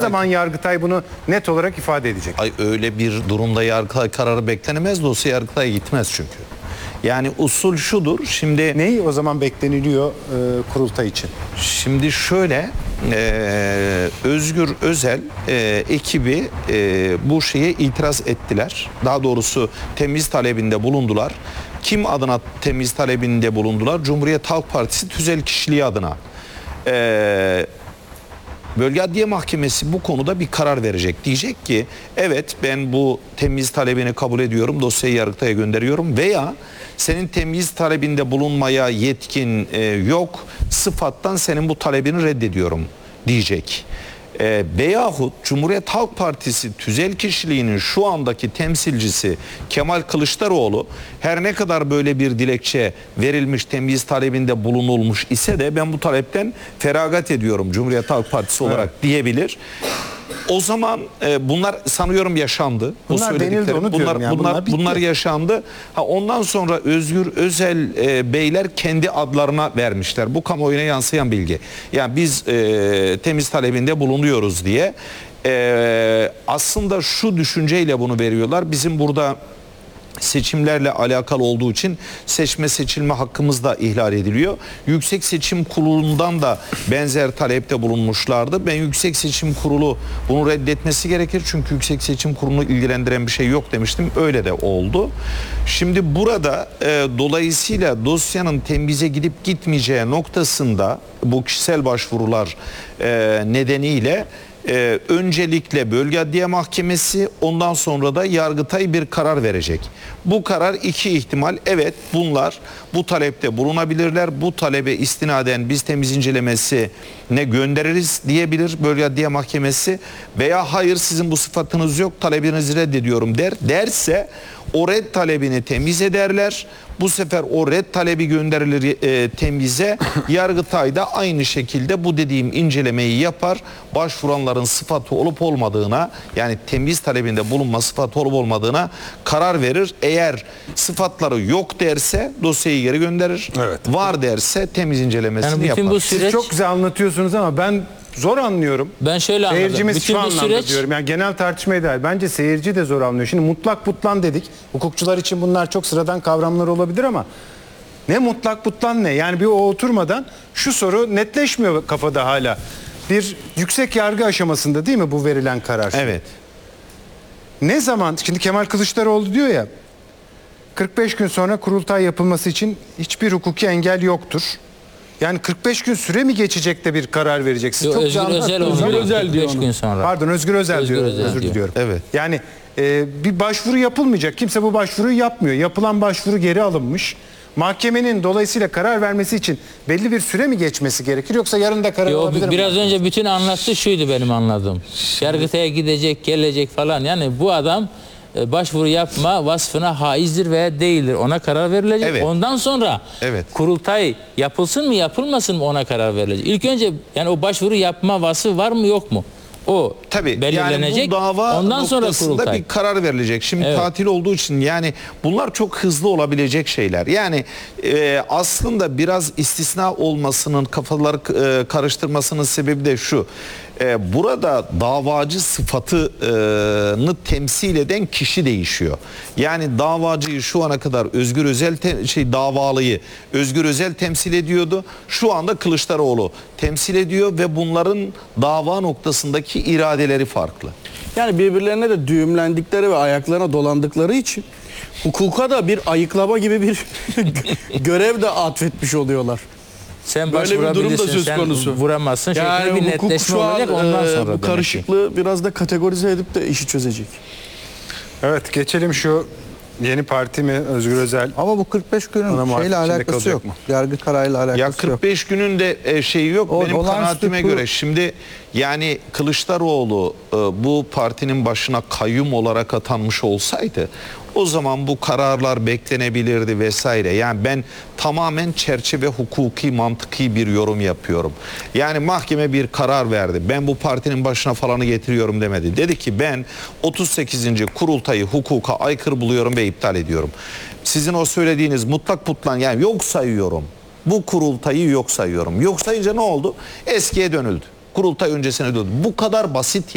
zaman Yargıtay bunu net olarak ifade edecek? Ay, öyle bir durumda Yargıtay kararı beklenemez. Dosya Yargıtay'a gitmez çünkü. Yani usul şudur. Şimdi Neyi o zaman bekleniliyor kurultay için? Şimdi şöyle, Özgür Özel ekibi bu şeye itiraz ettiler. Daha doğrusu temiz talebinde bulundular. Kim adına temiz talebinde bulundular? Cumhuriyet Halk Partisi tüzel kişiliği adına. Bölge Adliye Mahkemesi bu konuda bir karar verecek. Diyecek ki evet, ben bu temiz talebini kabul ediyorum, dosyayı Yargıtay'a gönderiyorum veya senin temiz talebinde bulunmaya yetkin yok, sıfattan senin bu talebini reddediyorum diyecek. Veyahut Cumhuriyet Halk Partisi tüzel kişiliğinin şu andaki temsilcisi Kemal Kılıçdaroğlu her ne kadar böyle bir dilekçe verilmiş, temiz talebinde bulunulmuş ise de ben bu talepten feragat ediyorum Cumhuriyet Halk Partisi olarak diyebilir. O zaman bunlar sanıyorum yaşandı. Bunlar denildi, onu diyorum yani. Bunlar yaşandı. Ondan sonra Özgür Özel beyler kendi adlarına vermişler. Bu kamuoyuna yansıyan bilgi. Yani biz temiz talebinde bulunuyoruz diye. Aslında şu düşünceyle bunu veriyorlar. Bizim burada seçimlerle alakalı olduğu için seçme seçilme hakkımız da ihlal ediliyor. Yüksek Seçim Kurulu'ndan da benzer talepte bulunmuşlardı. Ben Yüksek Seçim Kurulu bunu reddetmesi gerekir. Çünkü Yüksek Seçim Kurulu'nu ilgilendiren bir şey yok demiştim. Öyle de oldu. Şimdi burada dolayısıyla dosyanın temize gidip gitmeyeceği noktasında bu kişisel başvurular nedeniyle öncelikle Bölge Adliye Mahkemesi, ondan sonra da Yargıtay bir karar verecek. Bu karar iki ihtimal. Evet, bunlar bu talepte bulunabilirler. Bu talebe istinaden biz temiz incelemesine göndeririz diyebilir Bölge Adliye Mahkemesi. Veya hayır, sizin bu sıfatınız yok, talebinizi reddediyorum derse o red talebini temiz ederler. Bu sefer o red talebi gönderilir temize. Yargıtay da aynı şekilde bu dediğim incelemeyi yapar. Başvuranların sıfatı olup olmadığına, yani temiz talebinde bulunma sıfatı olup olmadığına karar verir. Eğer sıfatları yok derse dosyayı geri gönderir. Evet. Var derse temiz incelemesini yapar. Bu süreç... Siz çok güzel anlatıyorsunuz ama ben zor anlıyorum. Ben şöyle anladım. Seyircimiz bütün şu anlamda süreç... diyorum. Yani genel tartışmaya dair. Bence seyirci de zor anlıyor. Şimdi mutlak butlan dedik. Hukukçular için bunlar çok sıradan kavramlar olabilir ama ne mutlak butlan ne? Yani bir o oturmadan şu soru netleşmiyor kafada hala. Bir yüksek yargı aşamasında değil mi bu verilen karar? Evet. Ne zaman? Şimdi Kemal Kılıçdaroğlu diyor ya, 45 gün sonra kurultay yapılması için hiçbir hukuki engel yoktur. Yani 45 gün süre mi geçecek de bir karar verecek? Siz çok Özgür Özel diyor 45 gün sonra. Pardon, Özgür Özel diyor. Özel Özür diyor. diliyorum. Evet. Yani bir başvuru yapılmayacak. Kimse bu başvuruyu yapmıyor. Yapılan başvuru geri alınmış. Mahkemenin dolayısıyla karar vermesi için belli bir süre mi geçmesi gerekir, yoksa yarın da karar alabilir mi? Biraz önce bütün anlattığı şuydu benim anladığım. Yargıtay'a gidecek, gelecek falan. Yani bu adam başvuru yapma vasfına haizdir veya değildir. Ona karar verilecek. Evet. Ondan sonra kurultay yapılsın mı yapılmasın mı ona karar verilecek. İlk önce yani o başvuru yapma vasfı var mı yok mu? O tabii belirlenecek. Yani bu dava ondan sonra noktasında bir karar verilecek. Şimdi tatil olduğu için yani bunlar çok hızlı olabilecek şeyler. Yani aslında biraz istisna olmasının, kafaları karıştırmasının sebebi de şu. Burada davacı sıfatını temsil eden kişi değişiyor. Yani davacıyı şu ana kadar Özgür Özel davalıyı Özgür Özel temsil ediyordu. Şu anda Kılıçdaroğlu temsil ediyor ve bunların dava noktasındaki iradeleri farklı. Yani birbirlerine de düğümlendikleri ve ayaklarına dolandıkları için hukuka da bir ayıklama gibi bir görev de atfetmiş oluyorlar. Sen böyle bir durum da söz konusu. Vuramazsın. Yani bir netleşme olacak ondan sonra. Bu karışıklığı biraz da kategorize edip de işi çözecek. Evet, geçelim şu yeni parti mi Özgür Özel? Ama bu 45 günün şeyle alakası yok. Yargı kararıyla alakası yok. Ya 45 günün de şeyi yok. Benim kanaatime göre şimdi yani Kılıçdaroğlu bu partinin başına kayyum olarak atanmış olsaydı o zaman bu kararlar beklenebilirdi vesaire. Yani ben tamamen çerçeve hukuki, mantıki bir yorum yapıyorum. Yani mahkeme bir karar verdi. Ben bu partinin başına falanı getiriyorum demedi. Dedi ki ben 38. kurultayı hukuka aykırı buluyorum ve iptal ediyorum. Sizin o söylediğiniz mutlak putlan yani yok sayıyorum. Bu kurultayı yok sayıyorum. Yok sayınca ne oldu? Eskiye dönüldü. Kurultay öncesine döndü. Bu kadar basit.